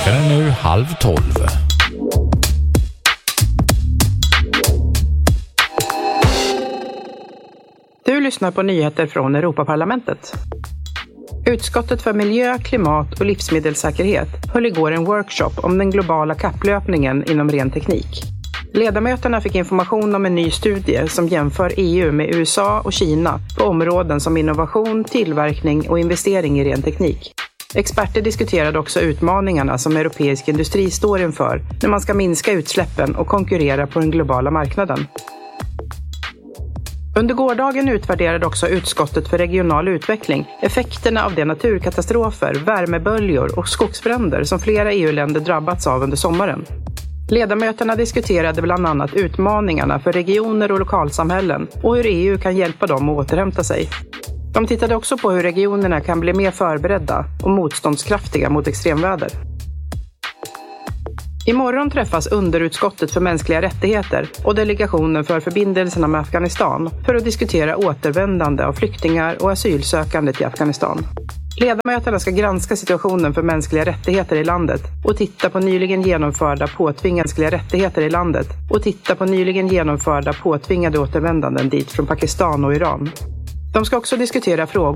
Klockan är nu 11:30. Du lyssnar på nyheter från Europaparlamentet. Utskottet för miljö, klimat och livsmedelssäkerhet höll igår en workshop om den globala kapplöpningen inom ren teknik. Ledamöterna fick information om en ny studie som jämför EU med USA och Kina på områden som innovation, tillverkning och investering i ren teknik. Experter diskuterade också utmaningarna som europeisk industri står inför när man ska minska utsläppen och konkurrera på den globala marknaden. Under gårdagen utvärderade också utskottet för regional utveckling effekterna av de naturkatastrofer, värmeböljor och skogsbränder som flera EU-länder drabbats av under sommaren. Ledamöterna diskuterade bland annat utmaningarna för regioner och lokalsamhällen och hur EU kan hjälpa dem att återhämta sig. De tittade också på hur regionerna kan bli mer förberedda och motståndskraftiga mot extremväder. Imorgon träffas underutskottet för mänskliga rättigheter och delegationen för förbindelserna med Afghanistan för att diskutera återvändande av flyktingar och asylsökande till Afghanistan. Ledamöterna ska granska situationen för mänskliga rättigheter i landet och titta på nyligen genomförda påtvingade återvändanden dit från Pakistan och Iran. De ska också diskutera frågor